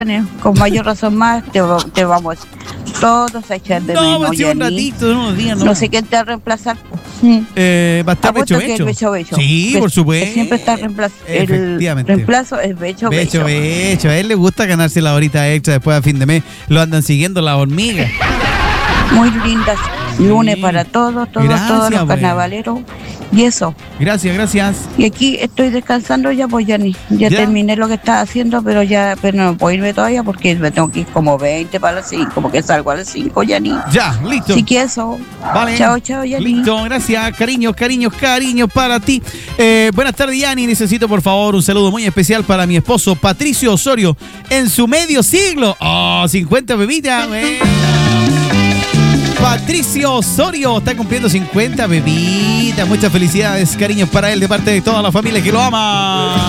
con mayor razón más te vamos todos a echar de menos. No, pues un ratito, unos días, no sé quién te va a reemplazar. Va a estar Becho Becho. Sí, por supuesto. Siempre está el reemplazo es Becho Becho. A él le gusta ganarse la horita extra después a fin de mes. Lo andan siguiendo las hormigas. Muy lindas. Lunes para todos los carnavaleros. Y eso. Gracias. Y aquí estoy descansando ya, pues ya terminé lo que estaba haciendo, pero no puedo irme todavía porque me tengo que ir como 20 para las 5, como que salgo a las 5, Yani. Ya, listo. Así que eso. Vale. Chao, Yani. Listo, gracias. Cariños para ti. Buenas tardes, Yani. Necesito, por favor, un saludo muy especial para mi esposo, Patricio Osorio, en su medio siglo. 50 bebidas, Patricio Osorio está cumpliendo 50 bebidas. Muchas felicidades, cariños para él de parte de toda la familia que lo ama.